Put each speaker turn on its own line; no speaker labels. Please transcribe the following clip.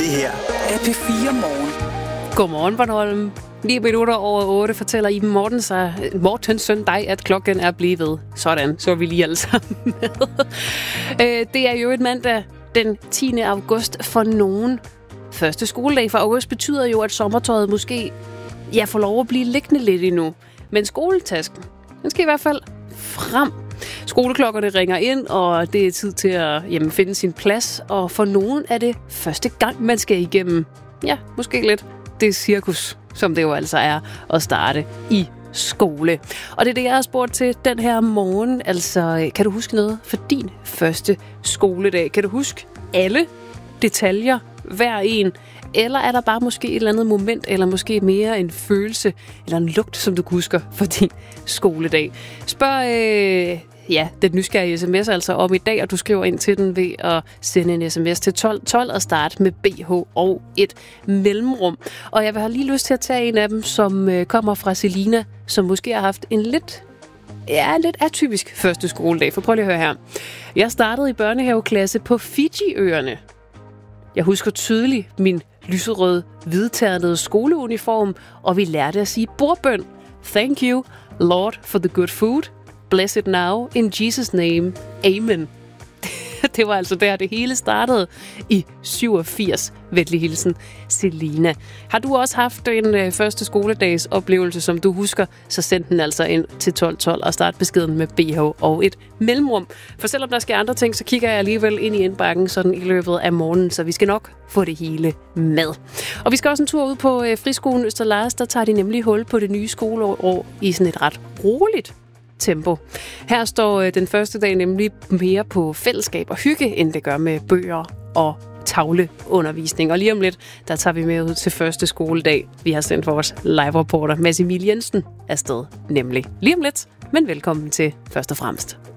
her er P4 Morgen.
Godmorgen, Bornholm. 9 minutter over 8 fortæller Iben Mortensen dig, at klokken er blevet. Sådan, så er vi lige alle sammen med. Det er jo et mandag den 10. august for nogen. Første skoledag for august betyder jo, at sommertøjet måske får lov at blive liggende lidt endnu. Men skoletasken, den skal i hvert fald frem. Skoleklokkerne ringer ind, og det er tid til at finde sin plads. Og for nogen er det første gang, man skal igennem, måske lidt det cirkus, som det jo altså er at starte i skole. Og det er det, jeg har spurgt til den her morgen. Altså, kan du huske noget for din første skoledag? Kan du huske alle detaljer, hver en? Eller er der bare måske et eller andet moment, eller måske mere en følelse, eller en lugt, som du husker for din skoledag? Spørg den nysgerrige sms altså om i dag, og du skriver ind til den ved at sende en sms til 1212 og starte med BH og et mellemrum. Og jeg vil have lige lyst til at tage en af dem, som kommer fra Selina, som måske har haft en lidt atypisk første skoledag. For prøv lige at høre her. Jeg startede i børnehaveklasse på Fiji-øerne. Jeg husker tydeligt min lyserøde, hvidternede skoleuniform, og vi lærte at sige bordbøn. Thank you, Lord, for the good food. Bless it now, in Jesus' name. Amen. Det var altså der, det hele startede i 87. Venlig hilsen, Selina. Har du også haft en første skoledags oplevelse, som du husker, så send den altså ind til 1212 og start beskeden med BH og et mellemrum. For selvom der sker andre ting, så kigger jeg alligevel ind i indbakken sådan i løbet af morgenen, så vi skal nok få det hele med. Og vi skal også en tur ud på friskolen Østerlars, der tager de nemlig hul på det nye skoleår i sådan et ret roligt tempo. Her står den første dag nemlig mere på fællesskab og hygge, end det gør med bøger og tavleundervisning. Og lige om lidt, der tager vi med ud til første skoledag. Vi har sendt vores live-reporter Mads Emil Jensen afsted, nemlig lige om lidt. Men velkommen til først og fremmest.